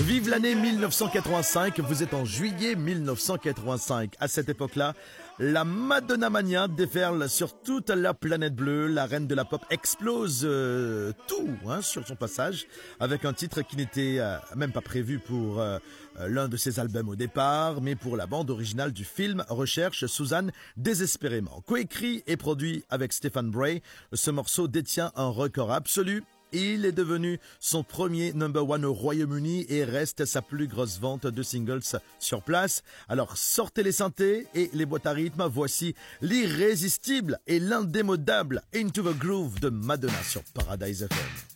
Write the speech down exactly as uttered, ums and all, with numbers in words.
Vive l'année mille neuf cent quatre-vingt-cinq, vous êtes en juillet mille neuf cent quatre-vingt-cinq. À cette époque-là, la Madonna Mania déferle sur toute la planète bleue. La reine de la pop explose euh, tout hein, sur son passage, avec un titre qui n'était euh, même pas prévu pour euh, l'un de ses albums au départ, mais pour la bande originale du film Recherche Suzanne désespérément. Coécrit et produit avec Stephen Bray, ce morceau détient un record absolu. Il est devenu son premier number one au Royaume-Uni et reste sa plus grosse vente de singles sur place. Alors sortez les synthés et les boîtes à rythme, voici l'irrésistible et l'indémodable Into the Groove de Madonna sur Paradise F M.